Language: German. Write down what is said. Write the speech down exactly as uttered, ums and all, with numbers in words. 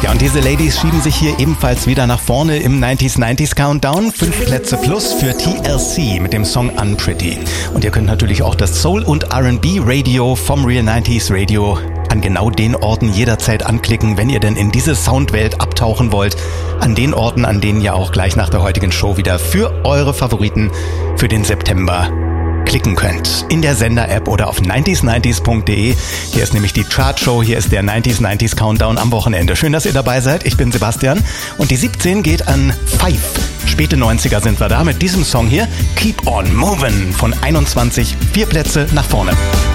Ja, und diese Ladies schieben sich hier ebenfalls wieder nach vorne im neunziger neunzig Countdown. Fünf Plätze plus für T L C mit dem Song Unpretty. Und ihr könnt natürlich auch das Soul- und R and B-Radio vom Real neunziger Radio an genau den Orten jederzeit anklicken, wenn ihr denn in diese Soundwelt abtauchen wollt. An den Orten, an denen ihr auch gleich nach der heutigen Show wieder für eure Favoriten für den September klicken könnt. In der Sender-App oder auf neunzig neunzig punkt de. Hier ist nämlich die Chartshow, hier ist der neunzig neunzig Countdown am Wochenende. Schön, dass ihr dabei seid. Ich bin Sebastian und die siebzehn geht an Five. Späte neunziger sind wir da mit diesem Song hier. Keep on Movin' von einundzwanzig, vier Plätze nach vorne.